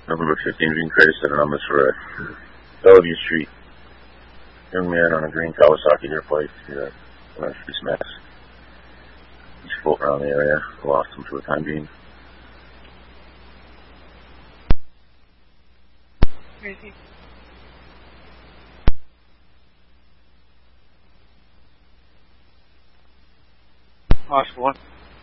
November 15, being credited anonymous for Bellevue Street. Young man on a green Kawasaki Airplane. Face mask. He's floating around the area. Lost him for the time being. Where is he? Oscar 1.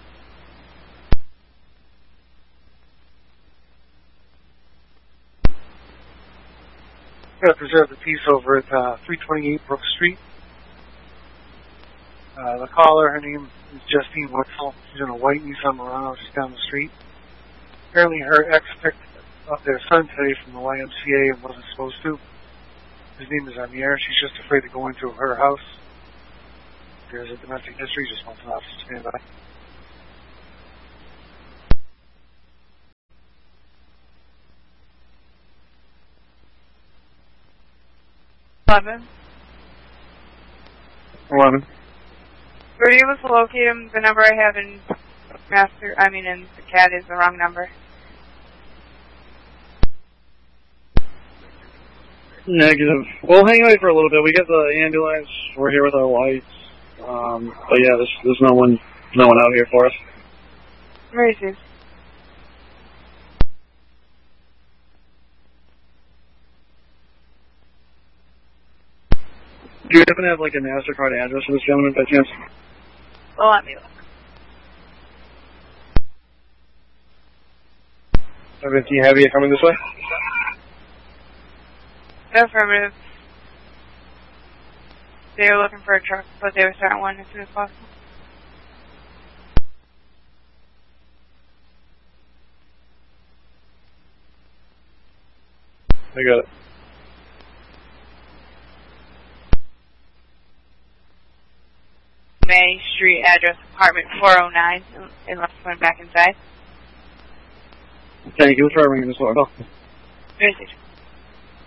Gotta preserve the peace over at 328 Brook Street. The caller, her name is Justine Wetzel. She's in a white Nissan Murano just down the street. Apparently her ex picked up their son today from the YMCA and wasn't supposed to. His name is Amir. She's just afraid to go into her house. There's a domestic history, just wants an officer to stand by. Eleven. Were you able to locate him? The number I have in in the CAD is the wrong number. Negative. We'll hang out for a little bit. We get the ambulance. We're here with our lights. But yeah, there's no one out here for us. Where is he? Do you happen to have like a MasterCard address for this gentleman by chance? Well, let me look. Do you have you coming this way? Affirmative. They were looking for a truck, but they were starting one as soon as possible. I got it. May Street address, apartment 409, unless you went back inside. Thank you for ringing this doorbell. Where is it?